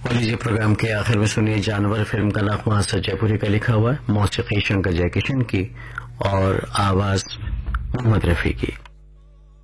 और लीजिए प्रोग्राम के आखिर में सुनिए जानवर फिल्म का नगमा जयपुरी का लिखा हुआ है, मौसीकी शंकर जयकिशन की और आवाज मोहम्मद रफी की।